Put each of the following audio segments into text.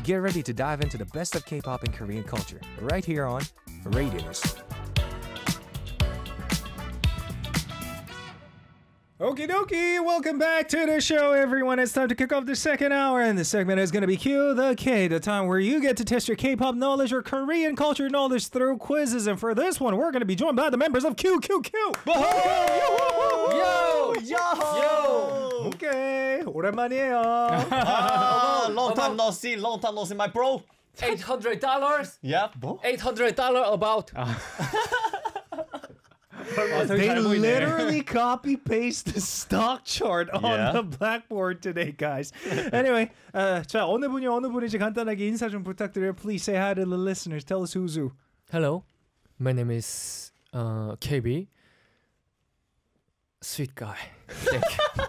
Get ready to dive into the best of K-pop and Korean culture right here on Radius. Okie dokie, welcome back to the show, everyone. It's time to kick off the second hour, and the segment is going to be Q the K, the time where you get to test your K-pop knowledge or Korean culture knowledge through quizzes. And for this one, we're going to be joined by the members of QQQ. Yo! Yo! Okay, 오랜만이에요. Long time no see, my bro. $800? Yeah. $800 about. They literally copy paste the stock chart on the blackboard today, guys. Anyway, 자 어느 분인지 간단하게 인사 좀 부탁드려요. Please say hi to the listeners. Tell us who's who. Hello, my name is KB. Sweet guy. Thank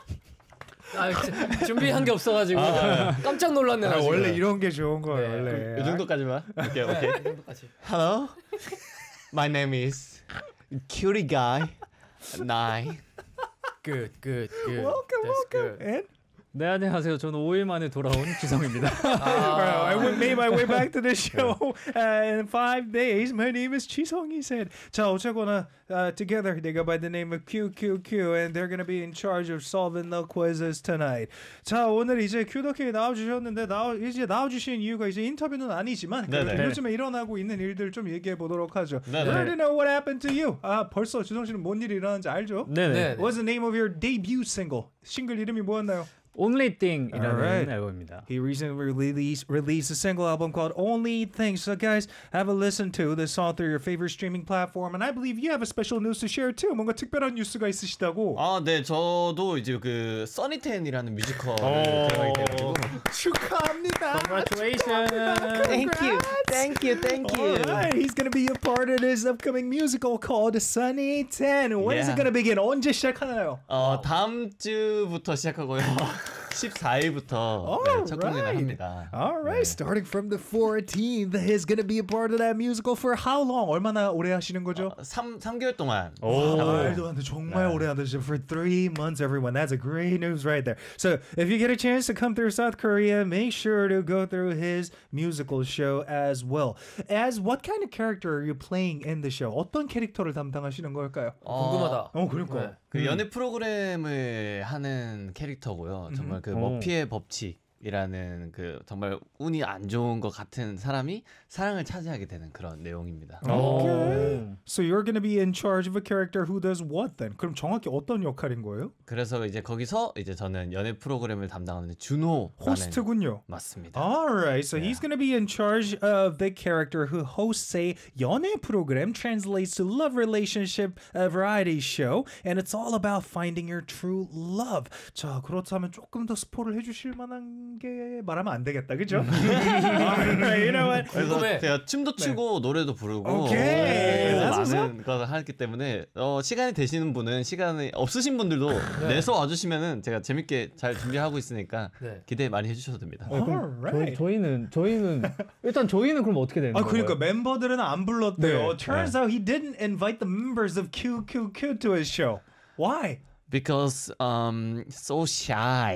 you. 준비한 게 없어가지고 깜짝 놀랐네. 원래 이런 게 좋은 거예요. 원래. 이 정도까지만. 오케이. 이 정도까지. Hello. My name is Cutie Guy 9. Good. Welcome. And? 네, 안녕하세요. 저는 5일 만에 돌아온 지성입니다. I made my way back to the show in 5 days. My name is Chisong, he said. 자, 어쨌거나 together they go by the name of QQQ and they're going to be in charge of solving the quizzes tonight. 자, 오늘 이제 큐더케이 나와주셨는데 이제 나와주신 이유가 이제 인터뷰는 아니지만 요즘에 일어나고 있는 일들 좀 얘기해 보도록 하죠. I already know what happened to you. 벌써 주성 씨는 뭔 일이 일어났는지 알죠? 네네. What's the name of your debut single? 싱글 이름이 뭐였나요? Only Thing이라는 앨범입니다. He recently released a single album called Only Thing. So guys, have a listen to this song through your favorite streaming platform. And I believe you have a special news to share too. 뭔가 특별한 뉴스가 있으시다고. 네, 저도 이제 그 써니텐이라는 뮤지컬을 들어가게 돼가지고 축하합니다. Congratulations. Thank you. Alright, he's going to be a part of this upcoming musical called Sunny 10. When is it going to begin? 언제 시작하나요? 다음 주부터 시작하고요. 14일부터 첫 공연을 합니다. Alright, starting from the 14th, he's going to be a part of that musical for how long? 얼마나 오래 하시는 거죠? 3개월 동안. 말도 안 돼. 정말 오래 하셨죠. For 3 months, everyone. That's a great news right there. So, if you get a chance to come through South Korea, make sure to go through his musical show as well. As what kind of character are you playing in the show? 어떤 캐릭터를 담당하시는 걸까요? 궁금하다. 그러니까. 그 연애 프로그램을 하는 캐릭터고요. 정말 그 머피의 법칙이라는 그 정말 운이 안 좋은 것 같은 사람이 사랑을 차지하게 되는 그런 내용입니다. Okay. So you're going to be in charge of a character who does what then? 그럼 정확히 어떤 역할인 거예요? 그래서 이제 거기서 이제 저는 연애 프로그램을 담당하는 준호라는 호스트군요. 맞습니다. Alright, so he's going to be in charge of the character who hosts a 연애 program, translates to love relationship variety show, and it's all about finding your true love. 자, 그렇다면 조금 더 스포를 해주실 만한 게 말하면 안 되겠다, 그죠? Alright, you know what? 그래서 제가 춤도 추고 노래도 부르고 오케이. 그래서 많은 것을 하기 때문에 시간이 되시는 분은 시간이 없으신 분들도 내서 와주시면은 제가 재밌게 잘 준비하고 있으니까 기대 많이 해주셔도 됩니다. Alright. 저희는 일단 저희는 그럼 어떻게 되는 거예요? 그러니까 멤버들은 안 불렀대요. 네. Turns out he didn't invite the members of QQQ to his show. Why? Because so shy.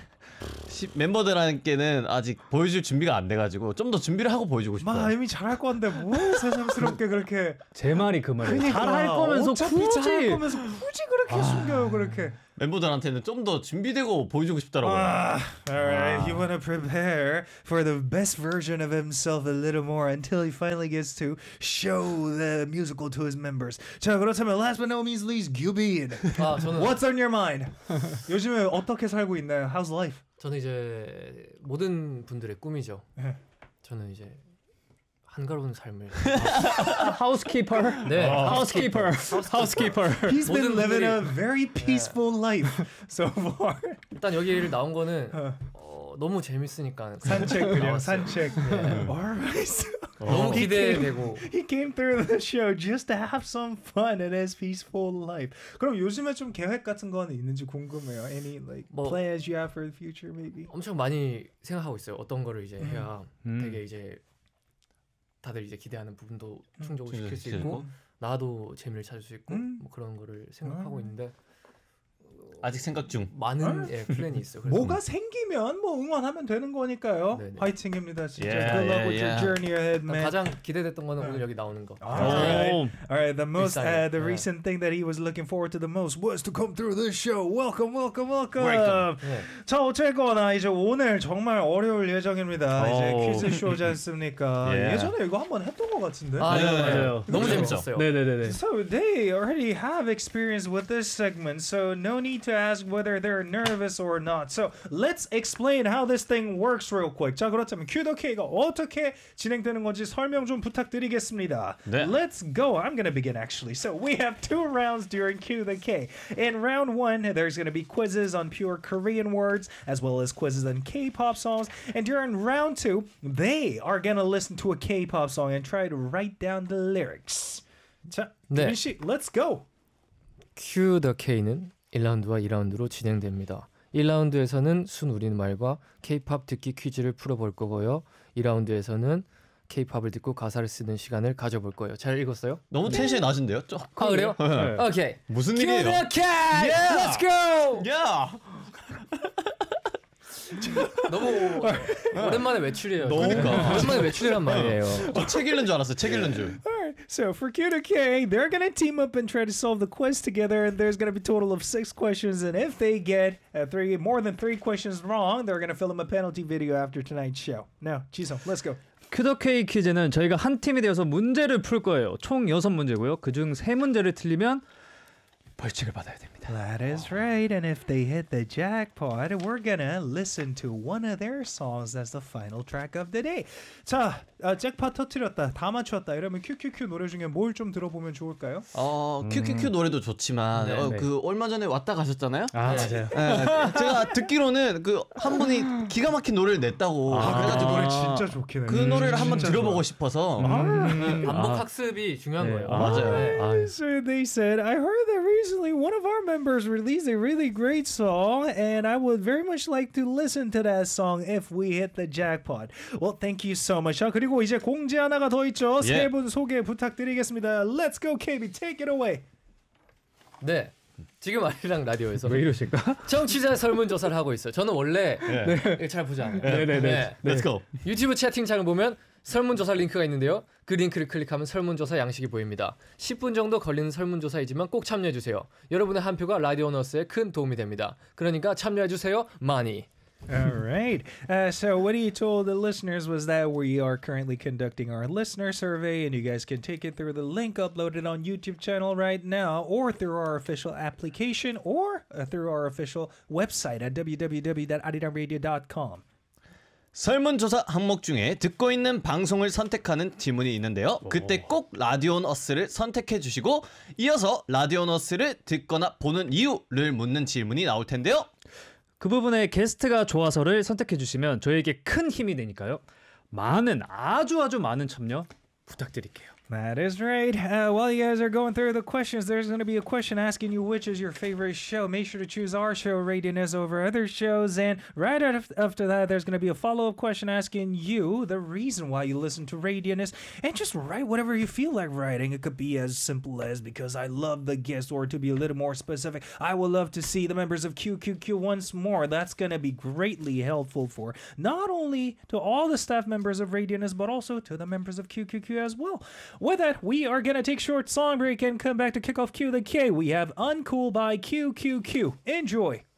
멤버들한테는 아직 보여줄 준비가 안 돼가지고 좀 더 준비를 하고 보여주고 싶어요. 이미 잘할 건데 뭘 새삼스럽게 그렇게. 제 말이 그 말이에요. 잘할 거면서 굳이 그렇게 숨겨요 그렇게. 멤버들한테는 좀 더 준비되고 보여주고 싶더라고요. Alright, you want to prepare for the best version of himself a little more until he finally gets to show the musical to his members. 자, 그렇다면 last but not least, Gyubin. 저는 What's on your mind? 요즘에 어떻게 살고 있나요? How's life? 저는 이제 모든 분들의 꿈이죠. 저는 이제 한가로운 삶을. Housekeeper. 네. Housekeeper. He's been 모든 living 분들이- a very peaceful life so far. 일단 여기를 나온 거는 너무 재밌으니까 산책. Alright. 너무 기대되고. He came through the show just to have some fun in his peaceful life. 그럼 요즘에 좀 계획 같은 건 있는지 궁금해요. Any plans you have for the future maybe? 엄청 많이 생각하고 있어요. 어떤 거를 이제 해야 되게 이제 다들 이제 기대하는 부분도 충족을 시킬 수 있고 나도 재미를 찾을 수 있고 뭐 그런 거를 생각하고 있는데 아직 생각 중. 많은 예, 플랜이 있어요. 그래서 뭐가 생기면 뭐 응원하면 되는 거니까요. 네네. 파이팅입니다. 진짜. Yeah, Good luck with yeah, your yeah. journey ahead, man. 가장 기대됐던 거는 오늘 여기 나오는 거. All right. The most, Excited. the Yeah. recent thing that he was looking forward to the most was to come through this show. Welcome. 네. 자, 어쨌거나 이제 오늘 정말 어려울 예정입니다. 이제 오. 퀴즈 쇼지 않습니까? Yeah. 예전에 이거 한번 했던 것 같은데. 아, 네, 맞아요. 너무 그렇죠. 재밌었어요. 네네네네. So they already have experience with this segment, so no need to ask whether they're nervous or not. So let's explain how this thing works real quick. 자, 그렇다면 Q&K가 어떻게 진행되는 건지 설명 좀 부탁드리겠습니다. 네. Let's go. I'm gonna begin actually. So we have 2 rounds during Q&K. In round 1, there's gonna be quizzes on pure Korean words as well as quizzes on K-pop songs. And during round 2, they are gonna listen to a K-pop song and try to write down the lyrics. 자, 네. 김민 씨, let's go. Q the K는 1라운드와 2라운드로 진행됩니다. 1라운드에서는 순 우리말과 K-팝 듣기 퀴즈를 풀어볼 거고요. 2라운드에서는 K-팝을 듣고 가사를 쓰는 시간을 가져볼 거예요. 잘 읽었어요? 너무 텐션이 낮은데요? 아 그래요? 네. 오케이. 무슨 Q 일이에요? the K! Let's go! 야! 너무 오랜만에 외출이에요. 그러니까. 오랜만에 외출이란 말이에요. 책 읽는 줄 알았어요. 책 읽는 줄. All right, so for Q2K, they're going to team up and try to solve the quiz together. And there's going to be a total of 6 questions. And if they get more than 3 questions wrong, they're going to film a penalty video after tonight's show. Now, Jisung, let's go. 큐더케이 퀴즈는 저희가 한 팀이 되어서 문제를 풀 거예요. 총 6문제고요. 그중 3문제를 틀리면 벌칙을 받아야 됩니다. That is right. And if they hit the jackpot, we're going to listen to one of their songs as the final track of the day. 자, 잭팟 터뜨렸다. 다 맞췄다. 이러면 QQQ 노래 중에 뭘 좀 들어보면 좋을까요? QQQ 노래도 좋지만 네, 네. 그 얼마 전에 왔다 가셨잖아요. 아 맞아요. 네, 제가 듣기로는 그 한 분이 기가 막힌 노래를 냈다고 그래가지고 노래 진짜 좋긴 해. 그 노래를 한번 들어보고 싶어서 반복 학습이 중요한 거예요. 맞아요. So they said, I heard that recently one of our members released a really great song, and I would very much like to listen to that song if we hit the jackpot. Well, thank you so much. 자, 그리고 이제 공지 하나가 더 있죠. 예. 세 분 소개 부탁드리겠습니다. Let's go, KB. Take it away. 네. 지금 아리랑 라디오에서 왜 이러실까? 청취자 설문조사를 하고 있어요. 저는 원래 이거 잘 보지 않아요. 네네네. Let's go. 유튜브 채팅창을 보면 설문조사 링크가 있는데요. 그 링크를 클릭하면 설문조사 양식이 보입니다. 10분 정도 걸리는 설문조사이지만 꼭 참여해주세요. 여러분의 한 표가 라디오 너스에 큰 도움이 됩니다. 그러니까 참여해주세요. 많이. All right. So what he told the listeners was that we are currently conducting our listener survey, and you guys can take it through the link uploaded on YouTube channel right now, or through our official application, or through our official website at www.ariraradio.com. 설문조사 항목 중에 듣고 있는 방송을 선택하는 지문이 있는데요. 그때 꼭 라디오너스를 선택해 주시고 이어서 라디오너스를 듣거나 보는 이유를 묻는 질문이 나올 텐데요. 그 부분에 게스트가 좋아서를 선택해 주시면 저희에게 큰 힘이 되니까요. 많은 아주 많은 참여 부탁드릴게요. That is right. While you guys are going through the questions, there's going to be a question asking you which is your favorite show. Make sure to choose our show, Radioness, over other shows. And right after that, there's going to be a follow-up question asking you the reason why you listen to Radioness. And just write whatever you feel like writing. It could be as simple as because I love the guest, or to be a little more specific, I would love to see the members of QQQ once more. That's going to be greatly helpful for not only to all the staff members of Radioness, but also to the members of QQQ as well. With that, we are going to take a short song break and come back to kick off Q the K. We have Uncool by QQQ. Enjoy.